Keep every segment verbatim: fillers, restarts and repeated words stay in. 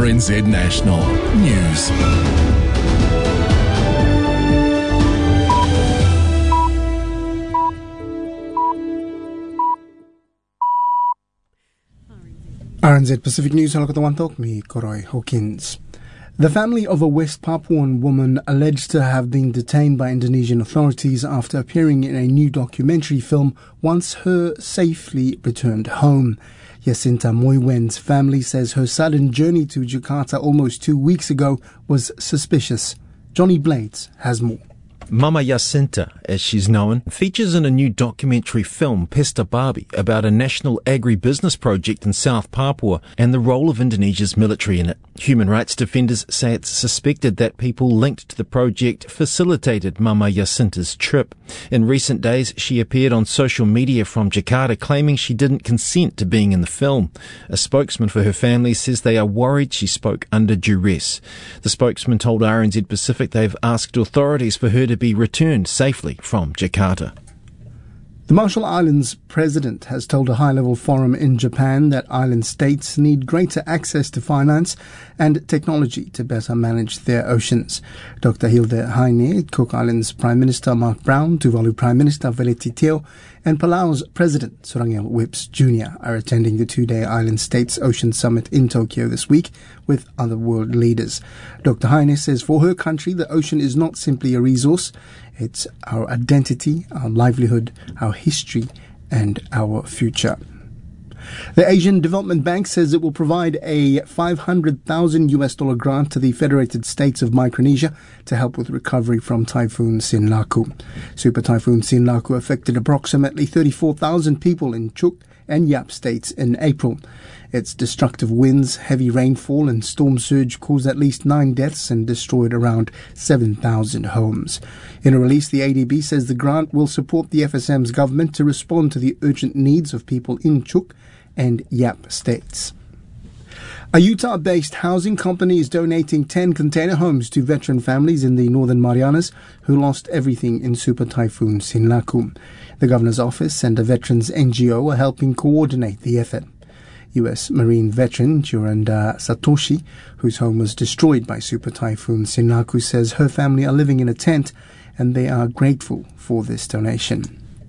N Z National News. R N Z Pacific News, halakatawantok, mi Koroy Hawkins. The family of a West Papuan woman alleged to have been detained by Indonesian authorities after appearing in a new documentary film once her safely returned home. Jacinta Moiwen's family says her sudden journey to Jakarta almost two weeks ago was suspicious. Johnny Blades has more. Mama Jacinta, as she's known, features in a new documentary film, Pesta Babi, about a national agri-business project in South Papua and the role of Indonesia's military in it. Human rights defenders say it's suspected that people linked to the project facilitated Mama Jacinta's trip. In recent days, she appeared on social media from Jakarta claiming she didn't consent to being in the film. A spokesman for her family says they are worried she spoke under duress. The spokesman told R N Z Pacific they've asked authorities for her to be returned safely from Jakarta. The Marshall Islands president has told a high-level forum in Japan that island states need greater access to finance and technology to better manage their oceans. Doctor Hilde Heine, Cook Islands Prime Minister Mark Brown, Tuvalu Prime Minister Veletti Teo, and Palau's President Surangel Whips Junior are attending the two-day Island States Ocean Summit in Tokyo this week with other world leaders. Doctor Heine says for her country, the ocean is not simply a resource. It's our identity, our livelihood, our history, and our future. The Asian Development Bank says it will provide a five hundred thousand US dollar grant to the Federated States of Micronesia to help with recovery from Typhoon Sinlaku. Super Typhoon Sinlaku affected approximately thirty-four thousand people in Chuuk and Yap states in April. Its destructive winds, heavy rainfall and storm surge caused at least nine deaths and destroyed around seven thousand homes. In a release, the A D B says the grant will support the F S M's government to respond to the urgent needs of people in Chuuk and Yap states. A Utah-based housing company is donating ten container homes to veteran families in the Northern Marianas who lost everything in Super Typhoon Sinlaku. The governor's office and a veterans N G O are helping coordinate the effort. U S Marine veteran Juranda Satoshi, whose home was destroyed by Super Typhoon Sinlaku, says her family are living in a tent and they are grateful for this donation.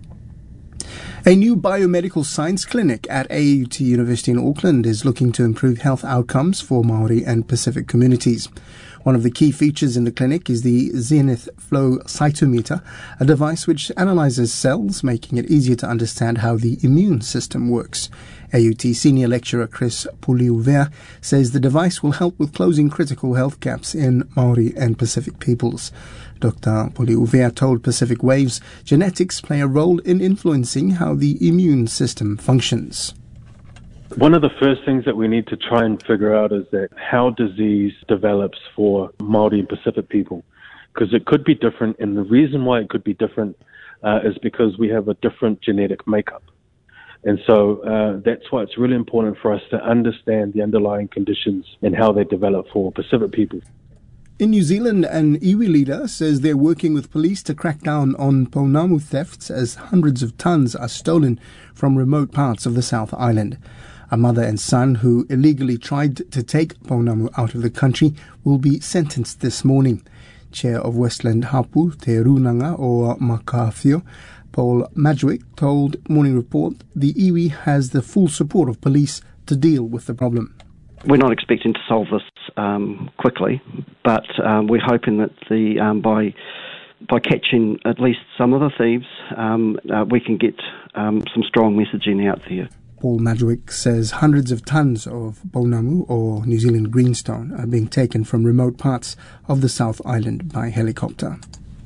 A new biomedical science clinic at A U T University in Auckland is looking to improve health outcomes for Maori and Pacific communities. One of the key features in the clinic is the Zenith Flow Cytometer, a device which analyzes cells, making it easier to understand how the immune system works. A U T senior lecturer Chris Puliuvea says the device will help with closing critical health gaps in Maori and Pacific peoples. Doctor Puliuvea told Pacific Waves genetics play a role in influencing how the immune system functions. One of the first things that we need to try and figure out is that how disease develops for Māori and Pacific people, because it could be different, and the reason why it could be different uh, is because we have a different genetic makeup. And so uh, that's why it's really important for us to understand the underlying conditions and how they develop for Pacific people. In New Zealand, an iwi leader says they're working with police to crack down on pounamu thefts as hundreds of tons are stolen from remote parts of the South Island. A mother and son who illegally tried to take pounamu out of the country will be sentenced this morning. Chair of Westland Hapu Te Runanga or Makawhio, Paul Madgwick, told Morning Report the iwi has the full support of police to deal with the problem. We're not expecting to solve this um, quickly, but um, we're hoping that the um, by by catching at least some of the thieves, um, uh, we can get um, some strong messaging out there. Paul Madgwick says hundreds of tons of pounamu, or New Zealand greenstone, are being taken from remote parts of the South Island by helicopter.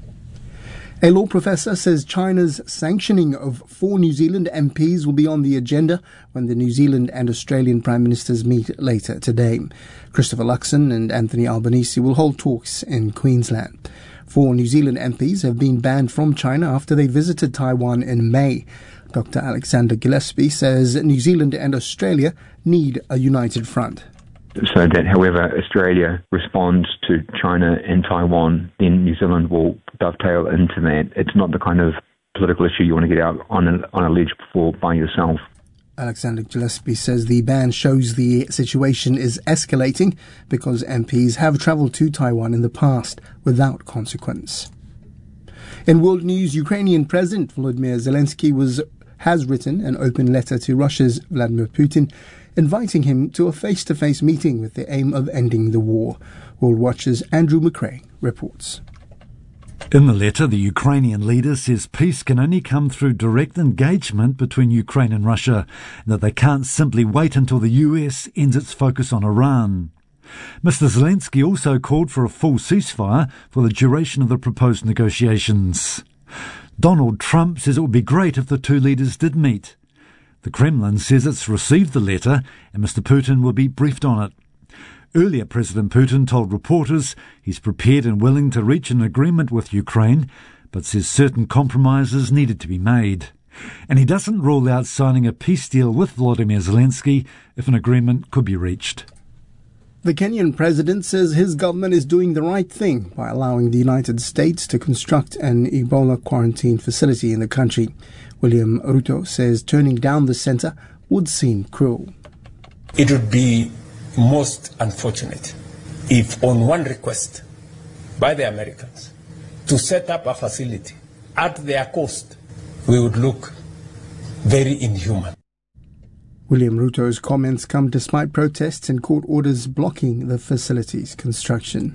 A law professor says China's sanctioning of four New Zealand M Ps will be on the agenda when the New Zealand and Australian Prime Ministers meet later today. Christopher Luxon and Anthony Albanese will hold talks in Queensland. Four New Zealand M Ps have been banned from China after they visited Taiwan in May. Doctor Alexander Gillespie says New Zealand and Australia need a united front. So that however Australia responds to China and Taiwan, then New Zealand will dovetail into that. It's not the kind of political issue you want to get out on a, on a ledge for by yourself. Alexander Gillespie says the ban shows the situation is escalating because M Ps have travelled to Taiwan in the past without consequence. In world news, Ukrainian President Volodymyr Zelensky was, has written an open letter to Russia's Vladimir Putin, inviting him to a face-to-face meeting with the aim of ending the war. World Watch's Andrew McRae reports. In the letter, the Ukrainian leader says peace can only come through direct engagement between Ukraine and Russia, and that they can't simply wait until the U S ends its focus on Iran. Mister Zelensky also called for a full ceasefire for the duration of the proposed negotiations. Donald Trump says it would be great if the two leaders did meet. The Kremlin says it's received the letter and Mister Putin will be briefed on it. Earlier, President Putin told reporters he's prepared and willing to reach an agreement with Ukraine, but says certain compromises needed to be made. And he doesn't rule out signing a peace deal with Volodymyr Zelensky if an agreement could be reached. The Kenyan president says his government is doing the right thing by allowing the United States to construct an Ebola quarantine facility in the country. William Ruto says turning down the centre would seem cruel. It would be most unfortunate if on one request by the Americans to set up a facility at their cost, we would look very inhuman. William Ruto's comments come despite protests and court orders blocking the facility's construction.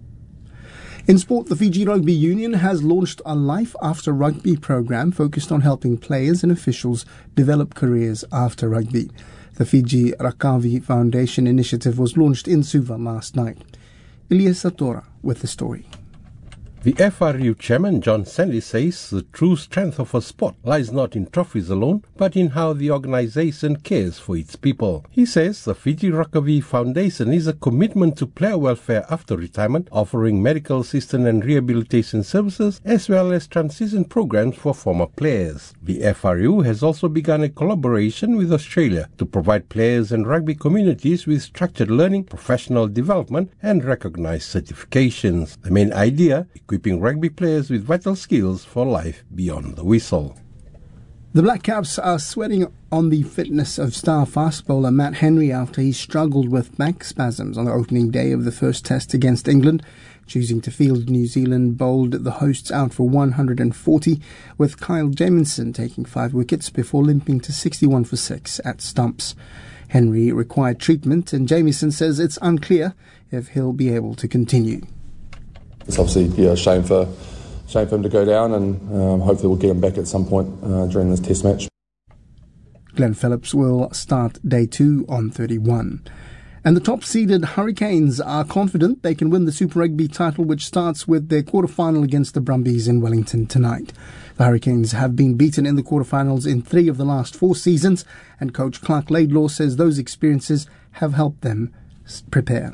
In sport, the Fiji Rugby Union has launched a Life After Rugby program focused on helping players and officials develop careers after rugby. The Fiji Rakavi Foundation initiative was launched in Suva last night. Elias Satora with the story. The F R U chairman, John Sandy, says the true strength of a sport lies not in trophies alone, but in how the organization cares for its people. He says the Fiji Rugby Foundation is a commitment to player welfare after retirement, offering medical assistance and rehabilitation services, as well as transition programs for former players. The F R U has also begun a collaboration with Australia to provide players and rugby communities with structured learning, professional development, and recognized certifications. The main idea, equipping rugby players with vital skills for life beyond the whistle. The Black Caps are sweating on the fitness of star fast bowler Matt Henry after he struggled with back spasms on the opening day of the first test against England. Choosing to field, New Zealand bowled the hosts out for one hundred forty, with Kyle Jamieson taking five wickets before limping to sixty-one for six at stumps. Henry required treatment, and Jamieson says it's unclear if he'll be able to continue. It's obviously yeah, a shame for, shame for him to go down, and um, hopefully we'll get him back at some point uh, during this test match. Glenn Phillips will start day two on thirty-one. And the top-seeded Hurricanes are confident they can win the Super Rugby title, which starts with their quarterfinal against the Brumbies in Wellington tonight. The Hurricanes have been beaten in the quarterfinals in three of the last four seasons, and coach Clark Laidlaw says those experiences have helped them prepare.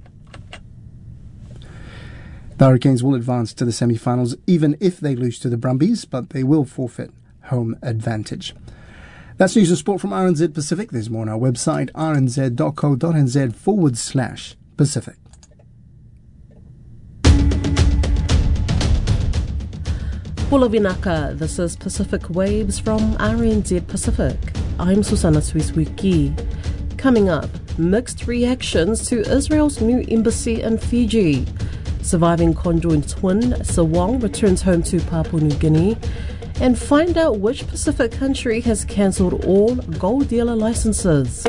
The Hurricanes will advance to the semi-finals even if they lose to the Brumbies, but they will forfeit home advantage. That's news and sport from R N Z Pacific. There's more on our website, r n z dot co dot n z forward slash Pacific. Bula Vinaka, this is Pacific Waves from R N Z Pacific. I'm Susanna Swiswiki. Coming up, mixed reactions to Israel's new embassy in Fiji. Surviving conjoined twin Sawang returns home to Papua New Guinea, and find out which Pacific country has cancelled all gold dealer licenses.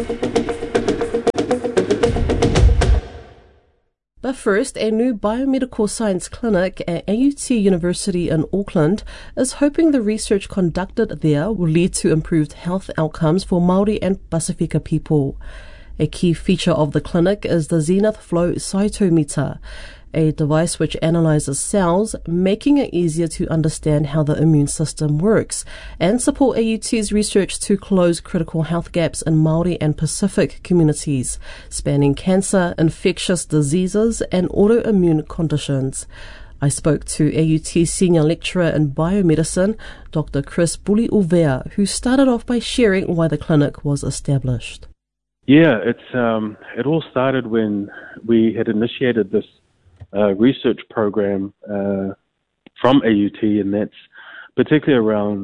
But first, a new biomedical science clinic at A U T University in Auckland is hoping the research conducted there will lead to improved health outcomes for Māori and Pasifika people. A key feature of the clinic is the Zenith Flow Cytometer, a device which analyzes cells, making it easier to understand how the immune system works, and support A U T's research to close critical health gaps in Māori and Pacific communities, spanning cancer, infectious diseases, and autoimmune conditions. I spoke to A U T Senior Lecturer in Biomedicine, Doctor Chris Buli-Uvea, who started off by sharing why the clinic was established. Yeah, it's um, it all started when we had initiated this Uh, research program uh, from A U T, and that's particularly around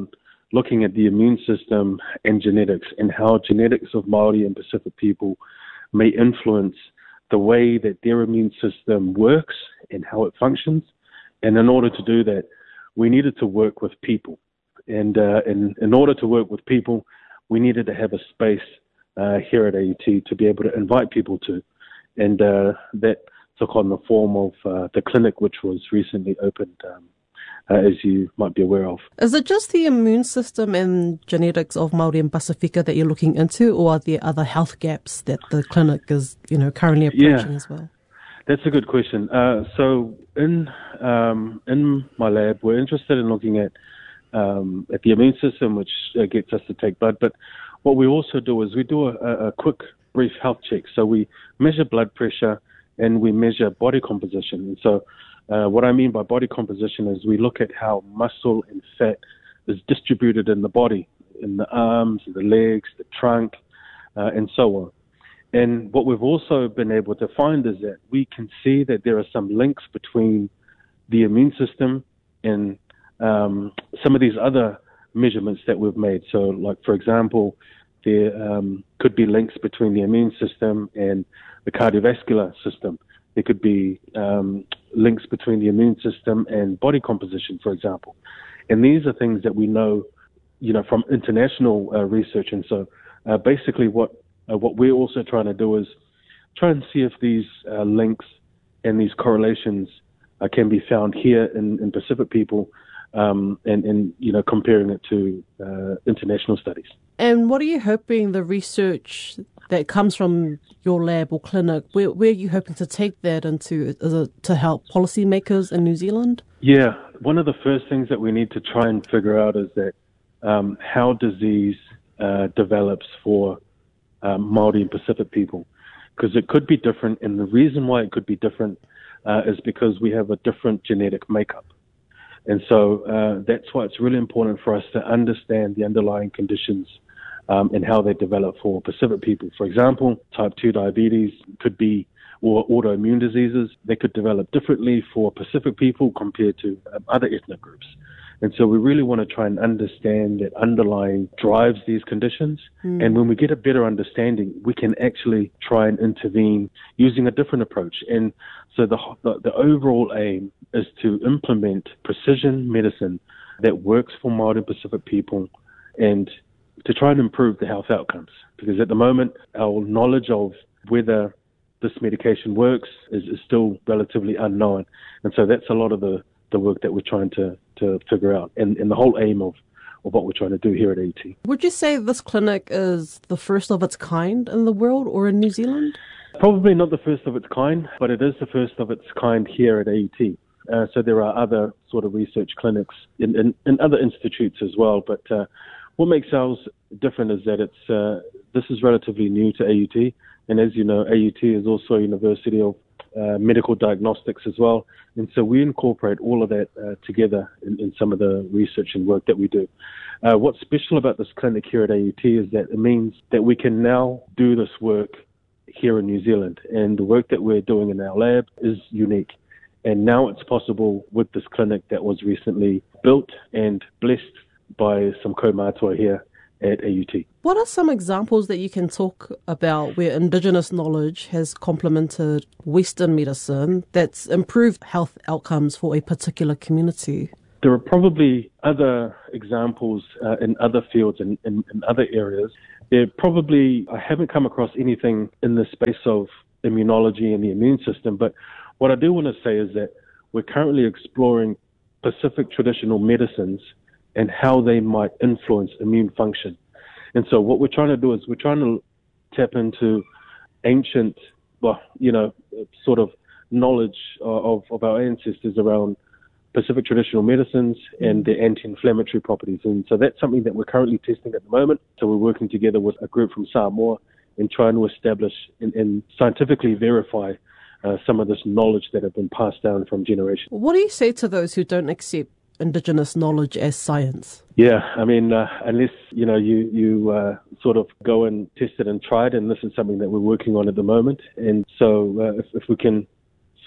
looking at the immune system and genetics, and how genetics of Māori and Pacific people may influence the way that their immune system works and how it functions. And in order to do that, we needed to work with people. And uh, in, in order to work with people, we needed to have a space uh, here at A U T to be able to invite people to. And uh, that took on the form of uh, the clinic, which was recently opened, um, uh, as you might be aware of. Is it just the immune system and genetics of Māori and Pasifika that you're looking into, or are there other health gaps that the clinic is, you know, currently approaching yeah, as well? That's a good question. Uh, so in um, in my lab, we're interested in looking at um, at the immune system, which uh, gets us to take blood. But what we also do is we do a, a quick, brief health check. So we measure blood pressure and we measure body composition. And so uh, what I mean by body composition is we look at how muscle and fat is distributed in the body, in the arms, the legs, the trunk, uh, and so on. And what we've also been able to find is that we can see that there are some links between the immune system and um, some of these other measurements that we've made. So, like, for example, there um, could be links between the immune system and the cardiovascular system. There could be um, links between the immune system and body composition, for example. And these are things that we know, you know, from international uh, research. And so uh, basically what Uh, what we're also trying to do is try and see if these uh, links and these correlations uh, can be found here in, in Pacific people, um, and, and, you know, comparing it to uh, international studies. And what are you hoping the research that comes from your lab or clinic, where, where are you hoping to take that into? Is it to help policymakers in New Zealand? Yeah, one of the first things that we need to try and figure out is that um, how disease uh, develops for Um, Māori and Pacific people, because it could be different, and the reason why it could be different uh, is because we have a different genetic makeup. And so uh, that's why it's really important for us to understand the underlying conditions um, and how they develop for Pacific people. For example, type two diabetes could be, or autoimmune diseases, they could develop differently for Pacific people compared to um, other ethnic groups. And so we really want to try and understand that underlying drives these conditions. Mm. And when we get a better understanding, we can actually try and intervene using a different approach. And so the, the, the overall aim is to implement precision medicine that works for Māori Pacific people and to try and improve the health outcomes. Because at the moment, our knowledge of whether this medication works is, is still relatively unknown. And so that's a lot of the the work that we're trying to, to figure out, and, and the whole aim of, of what we're trying to do here at A U T. Would you say this clinic is the first of its kind in the world or in New Zealand? Probably not the first of its kind, but it is the first of its kind here at A U T. Uh, so there are other sort of research clinics in, in, in other institutes as well, but uh, what makes ours different is that it's uh, this is relatively new to A U T, and as you know, A U T is also a university of Uh, medical diagnostics as well, and so we incorporate all of that uh, together in, in some of the research and work that we do. Uh, what's special about this clinic here at A U T is that it means that we can now do this work here in New Zealand, and the work that we're doing in our lab is unique. And now it's possible with this clinic that was recently built and blessed by some kaumātua here at A U T. What are some examples that you can talk about where Indigenous knowledge has complemented Western medicine that's improved health outcomes for a particular community? There are probably other examples uh, in other fields and in, in, in other areas. There probably, I haven't come across anything in the space of immunology and the immune system, but what I do want to say is that we're currently exploring Pacific traditional medicines and how they might influence immune function. And so what we're trying to do is we're trying to tap into ancient, well, you know, sort of knowledge of, of our ancestors around Pacific traditional medicines and their anti-inflammatory properties. And so that's something that we're currently testing at the moment. So we're working together with a group from Samoa and trying to establish and, and scientifically verify uh, some of this knowledge that have been passed down from generations. What do you say to those who don't accept Indigenous knowledge as science? Yeah, I mean, uh, unless, you know, you, you uh, sort of go and test it and try it, and this is something that we're working on at the moment. And so uh, if, if we can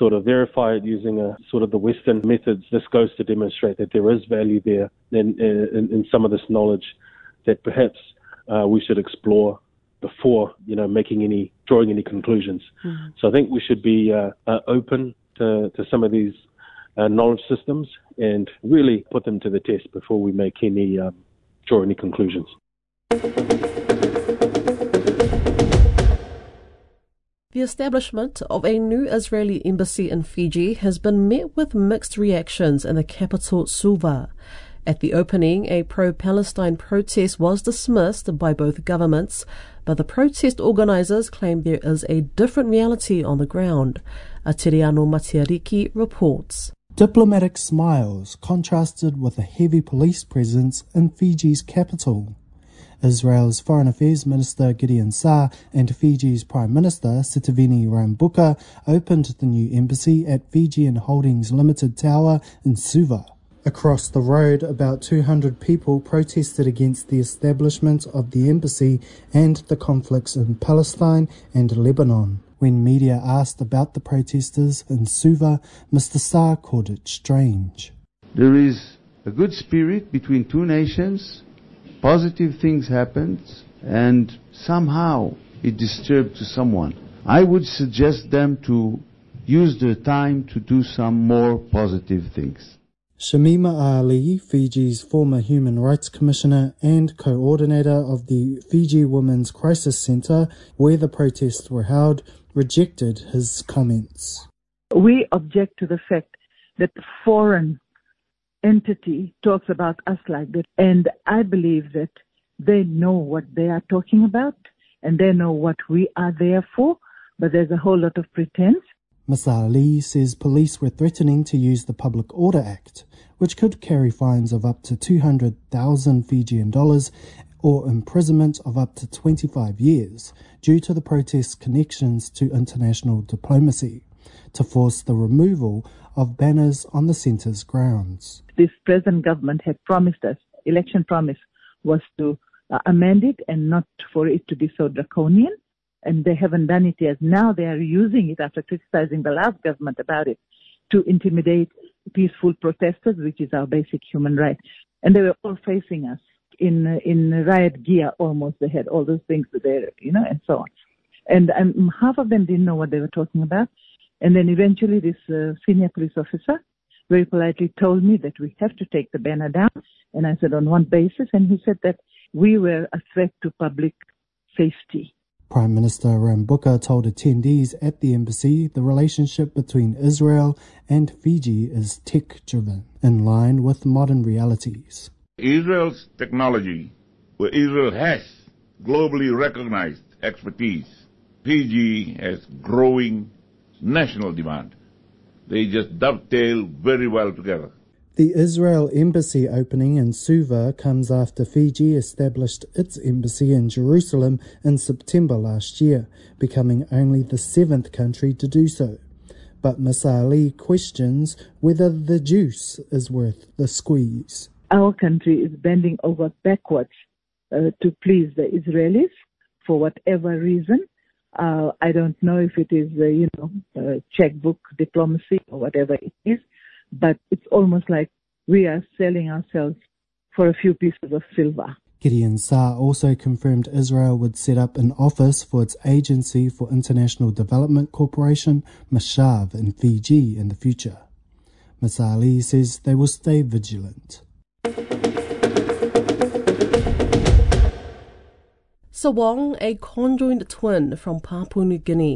sort of verify it using a sort of the Western methods, this goes to demonstrate that there is value there in, in, in some of this knowledge that perhaps uh, we should explore before, you know, making any, drawing any conclusions. Mm-hmm. So I think we should be uh, uh, open to, to some of these uh, knowledge systems and really put them to the test before we make any, um, draw any conclusions. The establishment of a new Israeli embassy in Fiji has been met with mixed reactions in the capital, Suva. At the opening, a pro-Palestine protest was dismissed by both governments, but the protest organisers claim there is a different reality on the ground. Atiriano Matiariki reports. Diplomatic smiles contrasted with a heavy police presence in Fiji's capital. Israel's Foreign Affairs Minister Gideon Saar and Fiji's Prime Minister Sitiveni Rabuka opened the new embassy at Fijian Holdings Limited Tower in Suva. Across the road, about two hundred people protested against the establishment of the embassy and the conflicts in Palestine and Lebanon. When media asked about the protesters in Suva, Mister Saar called it strange. There is a good spirit between two nations. Positive things happened, and somehow it disturbed to someone. I would suggest them to use their time to do some more positive things. Shamima Ali, Fiji's former Human Rights Commissioner and coordinator of the Fiji Women's Crisis Centre, where the protests were held, rejected his comments. We object to the fact that the foreign entity talks about us like that, and I believe that they know what they are talking about and they know what we are there for, but there's a whole lot of pretense. Miz Ali says police were threatening to use the Public Order Act, which could carry fines of up to two hundred thousand Fijian dollars or imprisonment of up to twenty-five years due to the protests' connections to international diplomacy, to force the removal of banners on the centre's grounds. This present government had promised us, election promise was to uh, amend it and not for it to be so draconian, and they haven't done it yet. Now they are using it after criticizing the last government about it to intimidate peaceful protesters, which is our basic human right. And they were all facing us in uh, in riot gear almost. They had all those things there, you know, and so on. And um, half of them didn't know what they were talking about. And then eventually this uh, senior police officer very politely told me that we have to take the banner down. And I said, on one basis? And he said that we were a threat to public safety. Prime Minister Rabuka told attendees at the embassy the relationship between Israel and Fiji is tech-driven, in line with modern realities. Israel's technology, where Israel has globally recognized expertise, Fiji has growing national demand. They just dovetail very well together. The Israel embassy opening in Suva comes after Fiji established its embassy in Jerusalem in September last year, becoming only the seventh country to do so. But Miz Ali questions whether the juice is worth the squeeze. Our country is bending over backwards uh, to please the Israelis for whatever reason. Uh, I don't know if it is, uh, you know, uh, checkbook diplomacy or whatever it is, but it's almost like we are selling ourselves for a few pieces of silver. Gideon Saar also confirmed Israel would set up an office for its Agency for International Development Corporation, Mashav, in Fiji in the future. Miz Ali says they will stay vigilant. Sawong, a conjoined twin from Papua New Guinea,